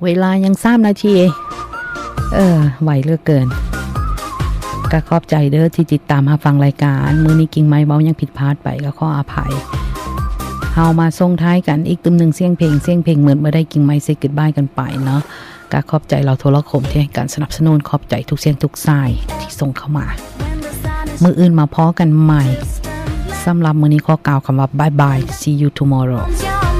เวลายัง3 นาทีไหวเหลือเกินก็ขอบใจเด้อที่ติดตามมาฟังรายการมื้อนี้กิ่งไม้เว้ายังผิดพลาดไปก็ขออภัยเฮามาส่งท้ายกันอีกตึมนึงเสียงเพลงเหมือนบ่ได้กิ่งไม้เซกู๊ดบายกันไปเนาะก็ขอบใจเราโทรคมที่ให้การสนับสนุนขอบใจทุกเสียงทุกสายที่ส่งเข้ามามื้ออื่นมาพ้อกันใหม่สำหรับมื้อนี้ขอกล่าวคำว่า bye bye see you tomorrow